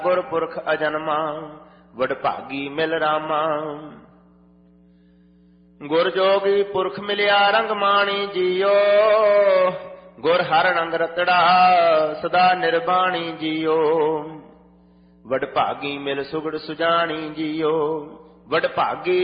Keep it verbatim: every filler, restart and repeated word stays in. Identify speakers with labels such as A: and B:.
A: ਗੁਰ ਪੁਰਖ ਅਜਨਮਾ, ਵਡਭਾਗੀ ਮਿਲ ਰਾਮਾ। ਗੁਰ ਜੋਗੀ ਪੁਰਖ ਮਿਲਿਆ ਰੰਗ ਮਾਣੀ ਜੀਓ, ਗੁਰ ਹਰ ਰੰਗ ਰਤੜਾ ਸਦਾ ਨਿਰਬਾਣੀ ਜੀਓ। ਵਡਭਾਗੀ ਮਿਲ ਸੁਗੜ ਸੁਜਾਣੀ ਜੀਓ, ਵਡਭਾਗੀ